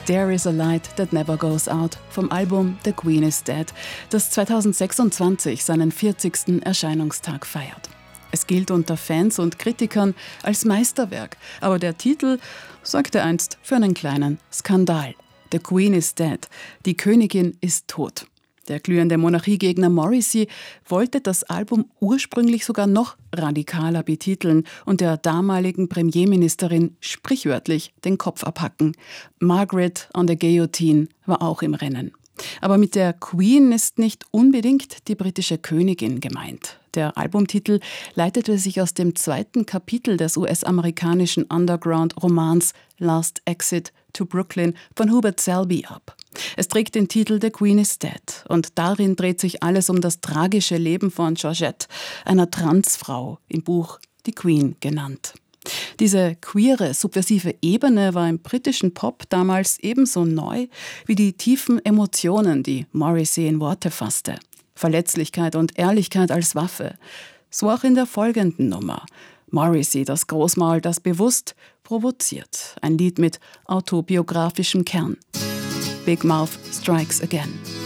There is a light that never goes out vom Album The Queen is Dead, das 2026 seinen 40. Erscheinungstag feiert. Es gilt unter Fans und Kritikern als Meisterwerk, aber der Titel sorgte einst für einen kleinen Skandal. The Queen is Dead, die Königin ist tot. Der glühende Monarchiegegner Morrissey wollte das Album ursprünglich sogar noch radikaler betiteln und der damaligen Premierministerin sprichwörtlich den Kopf abhacken. Margaret on the Guillotine war auch im Rennen. Aber mit der Queen ist nicht unbedingt die britische Königin gemeint. Der Albumtitel leitete sich aus dem 2. Kapitel des US-amerikanischen Underground-Romans Last Exit to Brooklyn von Hubert Selby ab. Es trägt den Titel The Queen is Dead und darin dreht sich alles um das tragische Leben von Georgette, einer Transfrau, im Buch Die Queen genannt. Diese queere, subversive Ebene war im britischen Pop damals ebenso neu wie die tiefen Emotionen, die Morrissey in Worte fasste. Verletzlichkeit und Ehrlichkeit als Waffe. So auch in der folgenden Nummer. Morrissey, das Großmaul, das bewusst provoziert. Ein Lied mit autobiografischem Kern. Big Mouth Strikes Again.